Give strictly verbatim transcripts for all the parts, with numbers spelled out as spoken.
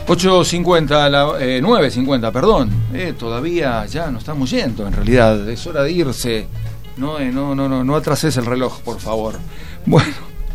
ocho cincuenta, eh, nueve cincuenta, perdón. Eh, todavía ya nos estamos yendo, en realidad. Es hora de irse. No, eh, no, no, no, no atrases el reloj, por favor. Bueno,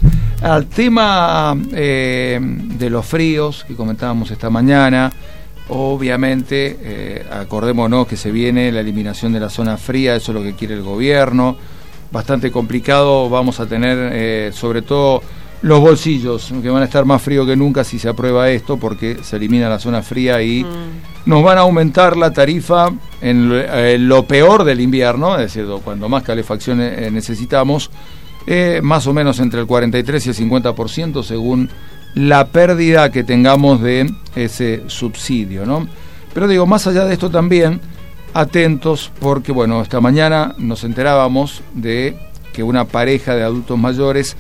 al tema eh, de los fríos que comentábamos esta mañana, obviamente, eh, acordémonos que se viene la eliminación de la zona fría, eso es lo que quiere el gobierno. Bastante complicado vamos a tener, eh, sobre todo los bolsillos, que van a estar más fríos que nunca si se aprueba esto, porque se elimina la zona fría y mm. nos van a aumentar la tarifa en lo, eh, lo peor del invierno, es decir, cuando más calefacción eh, necesitamos, eh, más o menos entre el cuarenta y tres y el cincuenta por ciento según la pérdida que tengamos de ese subsidio, ¿no? Pero digo, más allá de esto también, atentos, porque bueno, esta mañana nos enterábamos de que una pareja de adultos mayores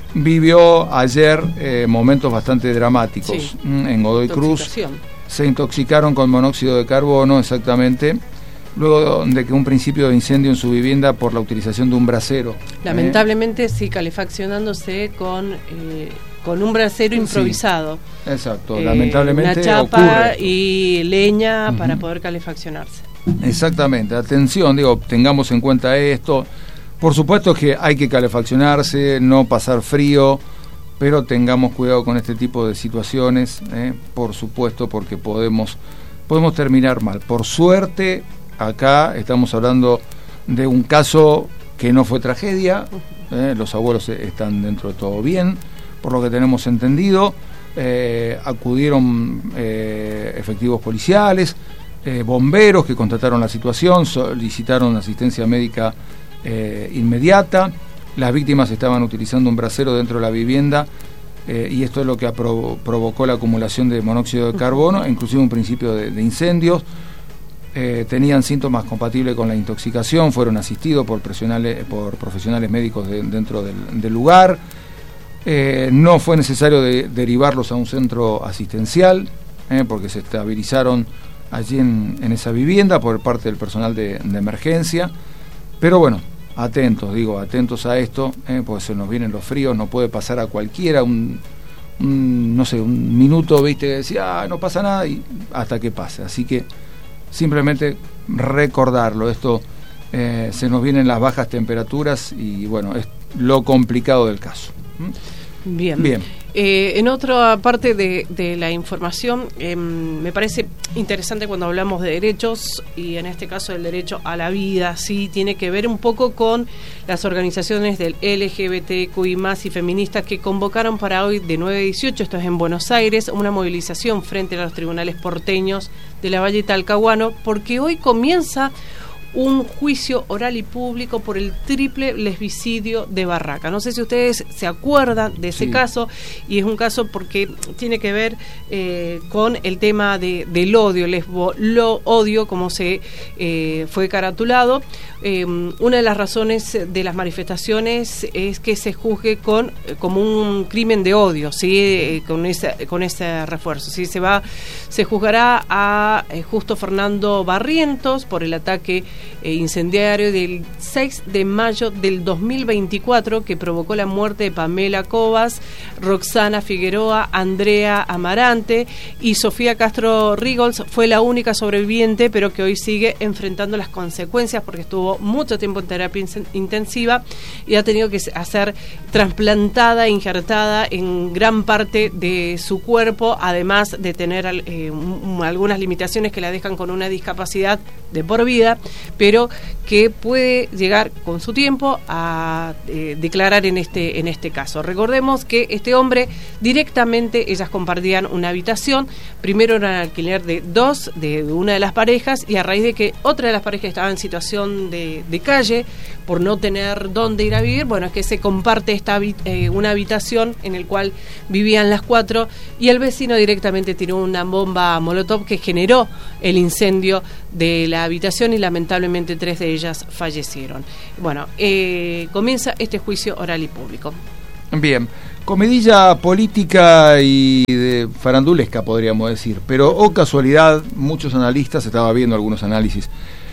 vivió ayer eh, momentos bastante dramáticos. Sí. En Godoy Cruz se intoxicaron con monóxido de carbono, exactamente, luego de que un principio de incendio en su vivienda por la utilización de un brasero. Lamentablemente, ¿eh? sí, calefaccionándose con eh, con un brasero improvisado. Sí. Exacto, eh, lamentablemente una chapa ocurre. Y leña uh-huh. para poder calefaccionarse. Exactamente, atención, digo, tengamos en cuenta esto. Por supuesto que hay que calefaccionarse, no pasar frío, pero tengamos cuidado con este tipo de situaciones, ¿eh? Por supuesto, porque podemos, podemos terminar mal. Por suerte, acá estamos hablando de un caso que no fue tragedia, ¿eh? Los abuelos están dentro de todo bien, por lo que tenemos entendido. Eh, acudieron eh, efectivos policiales, eh, bomberos que constataron la situación, solicitaron asistencia médica Eh, inmediata. Las víctimas estaban utilizando un brasero dentro de la vivienda eh, y esto es lo que apro- provocó la acumulación de monóxido de carbono, inclusive un principio de, de incendios. Eh, tenían síntomas compatibles con la intoxicación, fueron asistidos por, por profesionales médicos de, dentro del, del lugar. Eh, no fue necesario de, derivarlos a un centro asistencial eh, porque se estabilizaron allí en, en esa vivienda por parte del personal de, de emergencia. Pero bueno, atentos, digo, atentos a esto, eh, porque se nos vienen los fríos, no puede pasar a cualquiera un, un no sé, un minuto, viste, que decía, ah, no pasa nada, y hasta que pase. Así que simplemente recordarlo, esto eh, se nos vienen las bajas temperaturas y bueno, es lo complicado del caso. ¿Mm? Bien. Bien. Eh, en otra parte de, de la información, eh, me parece interesante cuando hablamos de derechos, y en este caso el derecho a la vida, sí, tiene que ver un poco con las organizaciones del L G B T Q I más, y feministas que convocaron para hoy de nueve a dieciocho, esto es en Buenos Aires, una movilización frente a los tribunales porteños de la Valle Talcahuano, porque hoy comienza un juicio oral y público por el triple lesbicidio de Barraca. No sé si ustedes se acuerdan de ese sí. caso, y es un caso porque tiene que ver eh, con el tema de, del odio, lesbo, lo odio, como se eh, fue caratulado. Eh, una de las razones de las manifestaciones es que se juzgue con como un crimen de odio, sí, eh, con ese con ese refuerzo. Sí, se va, se juzgará a eh, Justo Fernando Barrientos por el ataque Eh, incendiario del seis de mayo del dos mil veinticuatro que provocó la muerte de Pamela Cobas, Roxana Figueroa, Andrea Amarante y Sofía Castro Rigols. Fue la única sobreviviente, pero que hoy sigue enfrentando las consecuencias porque estuvo mucho tiempo en terapia intensiva y ha tenido que ser trasplantada, injertada en gran parte de su cuerpo, además de tener eh, un, algunas limitaciones que la dejan con una discapacidad de por vida, pero que puede llegar con su tiempo a eh, declarar en este en este caso. Recordemos que este hombre directamente, ellas compartían una habitación, primero era un alquiler de dos, de una de las parejas, y a raíz de que otra de las parejas estaba en situación de, de calle, por no tener dónde ir a vivir, bueno, es que se comparte esta eh, una habitación en el cual vivían las cuatro, y el vecino directamente tiró una bomba molotov que generó el incendio de la habitación y lamentablemente tres de ellas fallecieron. Bueno, eh, comienza este juicio oral y público. Bien, comidilla política y de farandulesca podríamos decir, pero o oh casualidad, muchos analistas, estaba viendo algunos análisis,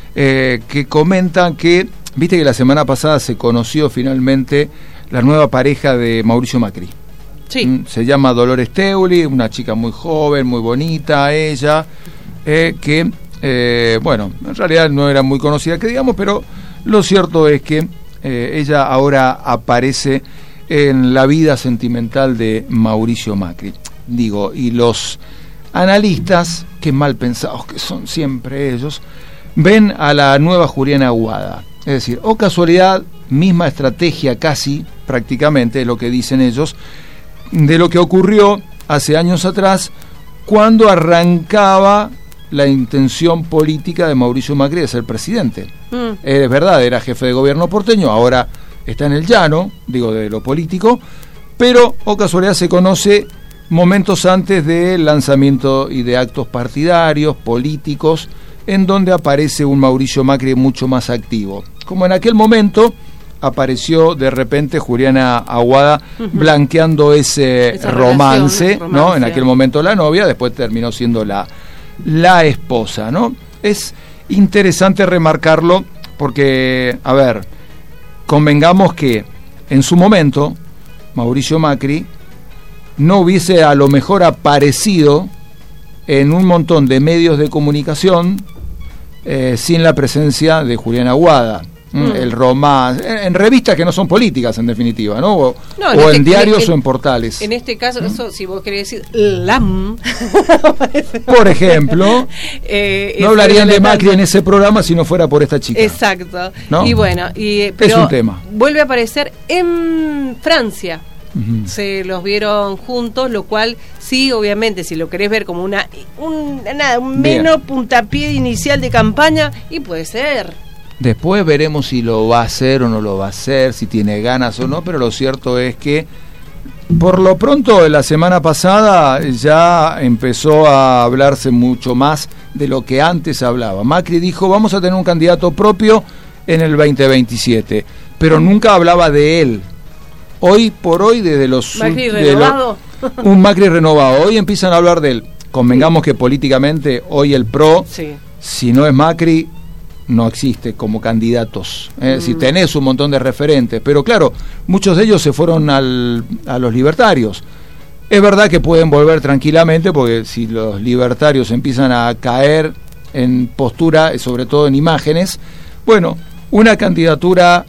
eh, que comentan que, viste que la semana pasada se conoció finalmente la nueva pareja de Mauricio Macri. Sí. Se llama Dolores Teuli, una chica muy joven, muy bonita, ella, eh, que, eh, bueno, en realidad no era muy conocida, que digamos, pero lo cierto es que eh, ella ahora aparece en la vida sentimental de Mauricio Macri. Digo, y los analistas, que mal pensados que son siempre ellos, ven a la nueva Juliana Aguada. Es decir, o casualidad, misma estrategia casi, prácticamente, es lo que dicen ellos, de lo que ocurrió hace años atrás, cuando arrancaba la intención política de Mauricio Macri de ser presidente. Mm. Es verdad, era jefe de gobierno porteño, ahora está en el llano, digo, de lo político, pero, o casualidad, se conoce momentos antes del lanzamiento y de actos partidarios, políticos, en donde aparece un Mauricio Macri mucho más activo. Como en aquel momento apareció de repente Juliana Aguada uh-huh. blanqueando ese romance, relación, ¿no? En aquel momento la novia, después terminó siendo la, la esposa, ¿no? Es interesante remarcarlo porque, a ver, convengamos que en su momento Mauricio Macri no hubiese a lo mejor aparecido en un montón de medios de comunicación eh, sin la presencia de Juliana Aguada. Mm. El romance, en, en revistas que no son políticas en definitiva, ¿no? O, no, en, o este, en diarios en, o en portales. En este caso, ¿Mm? Eso, si vos querés decir L A M, por ejemplo, eh, no hablarían de Macri en ese programa si no fuera por esta chica. Exacto. ¿No? Y bueno, y, pero es un tema. Vuelve a aparecer en Francia. Uh-huh. Se los vieron juntos, lo cual sí, obviamente, si lo querés ver como una un, nada, un menos puntapié inicial de campaña, y puede ser. Después veremos si lo va a hacer o no lo va a hacer, si tiene ganas o no, pero lo cierto es que por lo pronto la semana pasada ya empezó a hablarse mucho más de lo que antes hablaba. Macri dijo, vamos a tener un candidato propio en el veinte veintisiete, pero nunca hablaba de él. Hoy por hoy, desde los... Macri renovado. Lo, un Macri renovado. Hoy empiezan a hablar de él. Convengamos sí. que políticamente hoy el P R O, sí. si no es Macri, no existe como candidatos. ¿eh? Mm. Si tenés un montón de referentes. Pero claro, muchos de ellos se fueron al, a los libertarios. Es verdad que pueden volver tranquilamente, porque si los libertarios empiezan a caer en postura, sobre todo en imágenes, bueno, una candidatura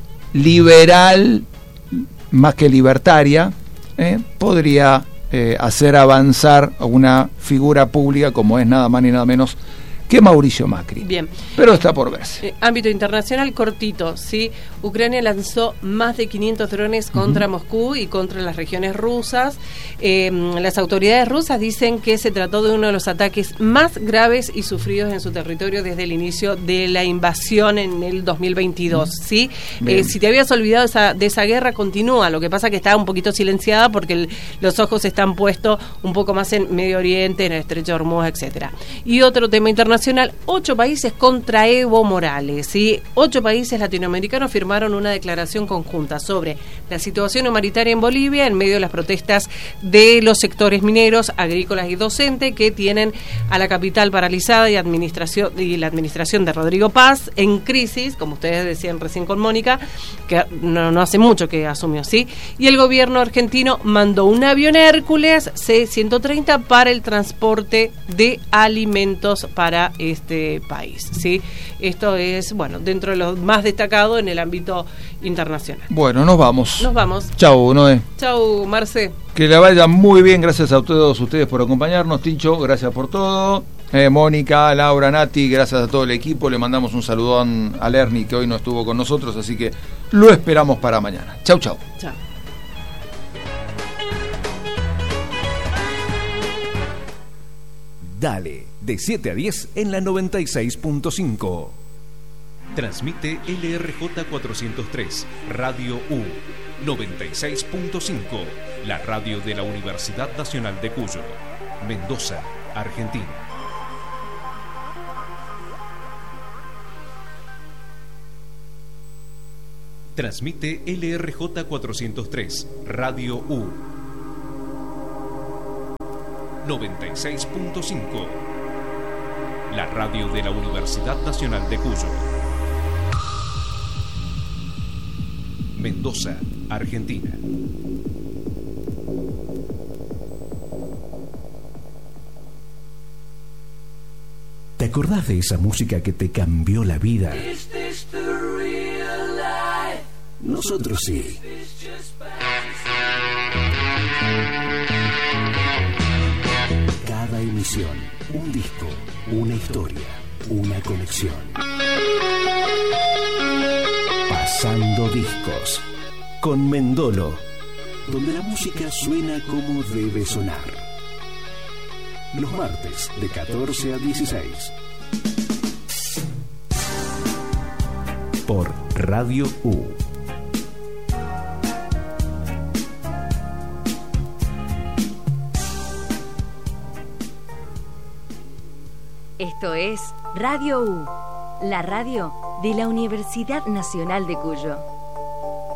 liberal, más que libertaria, eh, podría eh, hacer avanzar a una figura pública como es nada más ni nada menos que Mauricio Macri. Bien. Pero está por verse. Eh, ámbito internacional cortito, ¿sí? Ucrania lanzó más de quinientos drones contra uh-huh. Moscú y contra las regiones rusas. Eh, las autoridades rusas dicen que se trató de uno de los ataques más graves y sufridos en su territorio desde el inicio de la invasión en el dos mil veintidós, ¿sí? Eh, si te habías olvidado esa, de esa guerra, continúa. Lo que pasa que está un poquito silenciada porque el, los ojos están puestos un poco más en Medio Oriente, en el Estrecho de Hormuz, etcétera. Y otro tema internacional, ocho países contra Evo Morales, ¿sí? Ocho países latinoamericanos firmaron una declaración conjunta sobre la situación humanitaria en Bolivia en medio de las protestas de los sectores mineros, agrícolas y docentes que tienen a la capital paralizada y administración y la administración de Rodrigo Paz en crisis, como ustedes decían recién con Mónica, que no, no hace mucho que asumió, ¿sí? Y el gobierno argentino mandó un avión Hércules C ciento treinta para el transporte de alimentos para este país, ¿sí? Esto es, bueno, dentro de lo más destacado en el ámbito internacional. Bueno, nos vamos. Nos vamos. Chau, Noé. Chau, Marce. Que le vaya muy bien, gracias a todos ustedes por acompañarnos. Tincho, gracias por todo. Eh, Mónica, Laura, Nati, gracias a todo el equipo. Le mandamos un saludón a Lerny, que hoy no estuvo con nosotros, así que lo esperamos para mañana. Chau, chau. Chau. Dale, de siete a diez en la noventa y seis punto cinco. Transmite L R J cuatrocientos tres, Radio U, noventa y seis punto cinco, la radio de la Universidad Nacional de Cuyo, Mendoza, Argentina. Transmite L R J cuatrocientos tres, Radio U, noventa y seis punto cinco, la radio de la Universidad Nacional de Cuyo, Mendoza, Argentina. acordás de esa música que te cambió la vida? Nosotros sí. Cada emisión, un disco, una historia, una conexión. Pasando discos con Mendolo, donde la música suena como debe sonar. Los martes de catorce a dieciséis. Por Radio U. Esto es Radio U, la radio de la Universidad Nacional de Cuyo.